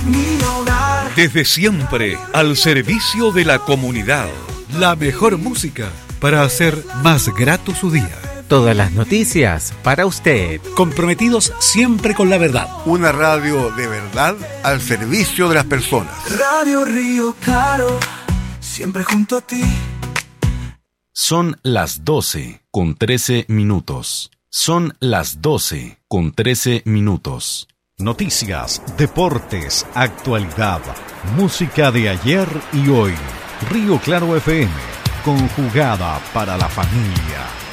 mi hogar. Desde siempre, al servicio de la comunidad. La mejor música para hacer más grato su día. Todas las noticias para usted. Comprometidos siempre con la verdad. Una radio de verdad al servicio de las personas. Radio Río Claro, siempre junto a ti. Son las 12:13. Son las 12:13. Noticias, deportes, actualidad, música de ayer y hoy. Río Claro FM, conjugada para la familia.